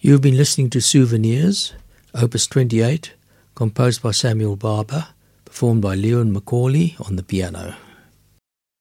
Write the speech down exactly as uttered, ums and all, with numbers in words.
You've been listening to Souvenirs, Opus twenty-eight, composed by Samuel Barber, performed by Leon Macaulay on the piano.